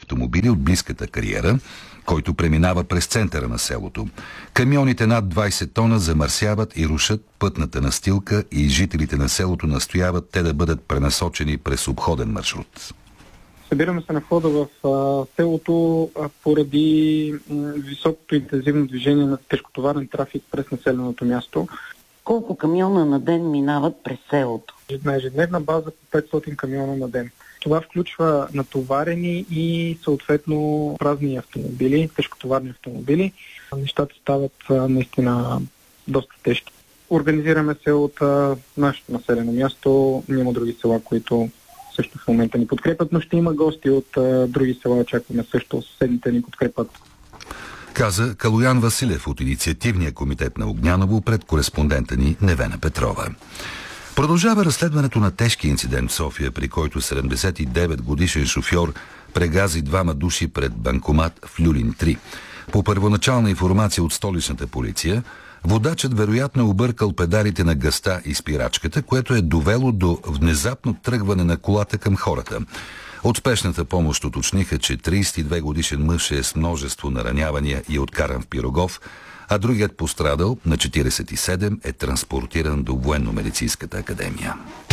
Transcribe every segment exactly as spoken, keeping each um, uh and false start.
автомобили от близката кариера, който преминава през центъра на селото. Камионите над двайсет тона замърсяват и рушат пътната настилка и жителите на селото настояват те да бъдат пренасочени през обходен маршрут. Събираме се на входа в а, селото а, поради м, високото интензивно движение на тежкотоварен трафик през населеното място. Колко камиона на ден минават през селото? На ежедневна база по петстотин камиона на ден. Това включва натоварени и съответно празни автомобили, тежкотоварни автомобили. Нещата стават а, наистина доста тежки. Организираме се от а, нашето населено място. Няма други села, които също в момента ни подкрепят, но ще има гости от а, други села. Очакваме също съседните ни подкрепят. Каза Калоян Василев от инициативния комитет на Огняново пред кореспондента ни Невена Петрова. Продължава разследването на тежки инцидент в София, при който седемдесет и девет годишен шофьор прегази двама души пред банкомат в Люлин три. По първоначална информация от столичната полиция, водачът вероятно е объркал педалите на газта и спирачката, което е довело до внезапно тръгване на колата към хората. От спешната помощ уточниха, че трийсет и две годишен мъж е с множество наранявания и откаран в Пирогов, а другият пострадал на четирийсет и седем е транспортиран до Военно-медицинската академия.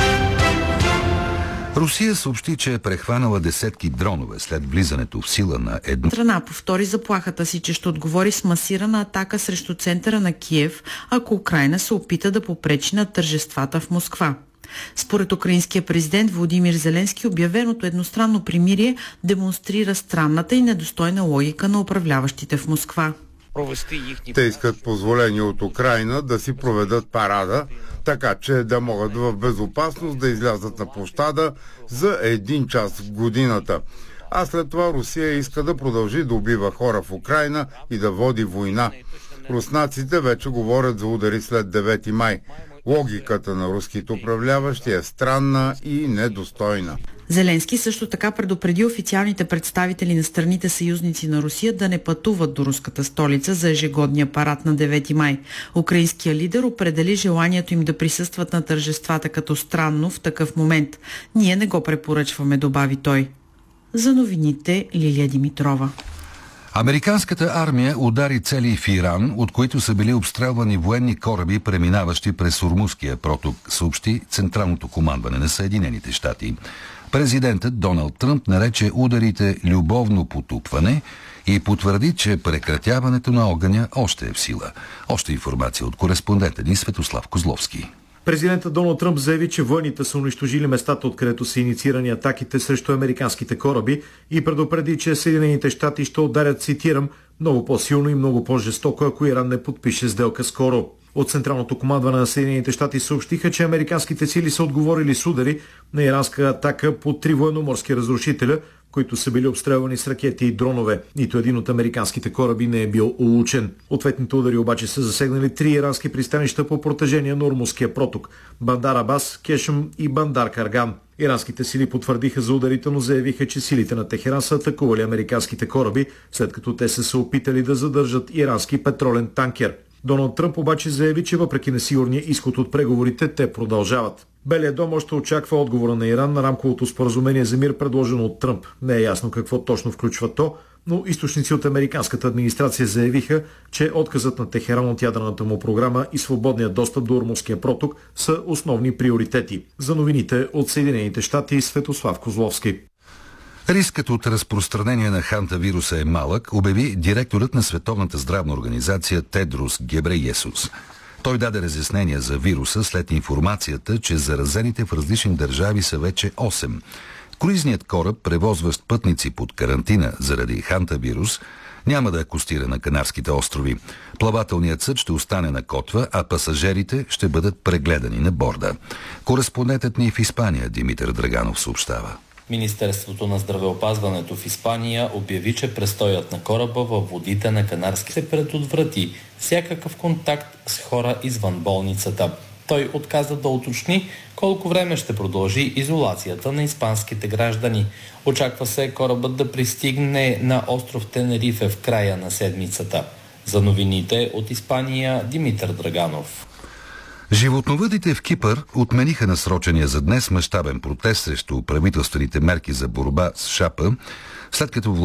Русия съобщи, че е прехванала десетки дронове след влизането в сила на едно... Страна повтори заплахата си, че ще отговори с масирана атака срещу центъра на Киев, ако Украйна се опита да попречи на тържествата в Москва. Според украинския президент Володимир Зеленски, обявеното едностранно примирие демонстрира странната и недостойна логика на управляващите в Москва. Те искат позволение от Украйна да си проведат парада, така че да могат в безопасност да излязат на площада за един час в годината. А след това Русия иска да продължи да убива хора в Украйна и да води война. Руснаците вече говорят за удари след девети май. Логиката на руските управляващи е странна и недостойна. Зеленски също така предупреди официалните представители на страните съюзници на Русия да не пътуват до руската столица за ежегодния парад на девети май. Украинският лидер определи желанието им да присъстват на тържествата като странно в такъв момент. Ние не го препоръчваме, добави той. За новините Лилия Димитрова. Американската армия удари цели в Иран, от които са били обстрелвани военни кораби, преминаващи през Ормузския проток, съобщи Централното командване на Съединените щати. Президентът Доналд Тръмп нарече ударите любовно потупване и потвърди, че прекратяването на огъня още е в сила. Още информация от кореспондента ни Светослав Козловски. Президентът Доналд Тръмп заяви, че военните са унищожили местата, откъдето са инициирани атаките срещу американските кораби и предупреди, че Съединените щати ще ударят, цитирам, много по-силно и много по-жестоко, ако Иран не подпише сделка скоро. От Централното командване на Съединените щати съобщиха, че американските сили са отговорили с удари на иранска атака по три военноморски разрушителя, които са били обстрелвани с ракети и дронове. Нито един от американските кораби не е бил улучен. Ответните удари обаче са засегнали три ирански пристанища по протежение на Ормузския проток – Бандар Абас, Кешъм и Бандар Карган. Иранските сили потвърдиха за ударите, но заявиха, че силите на Техеран са атакували американските кораби, след като те са се опитали да задържат ирански петролен танкер. Доналд Тръмп обаче заяви, че въпреки несигурния изход от преговорите, те продължават. Белият дом още очаква отговора на Иран на рамковото споразумение за мир, предложено от Тръмп. Не е ясно какво точно включва то, но източници от американската администрация заявиха, че отказът на Техеран от ядрената му програма и свободният достъп до Ормузския проток са основни приоритети. За новините от Съединените щати, Светослав Козловски. Рискът от разпространение на хантавируса е малък, обяви директорът на Световната здравна организация Тедрос Гебрейесус. Той даде разяснения за вируса след информацията, че заразените в различни държави са вече осем. Круизният кораб, превозващ пътници под карантина заради хантавирус, няма да акостира на Канарските острови. Плавателният съд ще остане на Котва, а пасажирите ще бъдат прегледани на борда. Кореспондентът ни в Испания Димитър Драганов съобщава. Министерството на здравеопазването в Испания обяви, че престоят на кораба във водите на Канарски се предотврати всякакъв контакт с хора извън болницата. Той отказа да уточни колко време ще продължи изолацията на испанските граждани. Очаква се корабът да пристигне на остров Тенерифе в края на седмицата. За новините от Испания Димитър Драганов. Животновъдите в Кипър отмениха насрочения за днес мащабен протест срещу правителствените мерки за борба с шапа, след като